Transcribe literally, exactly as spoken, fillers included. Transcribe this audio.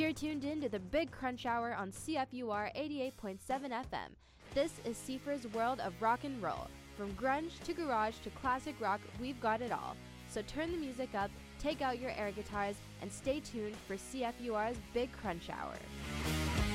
You're tuned in to the Big Crunch Hour on C F U R eighty-eight point seven F M. This is Seifer's world of rock and roll. From grunge to garage to classic rock, we've got it all. So turn the music up, take out your air guitars, and stay tuned for C F U R's Big Crunch Hour.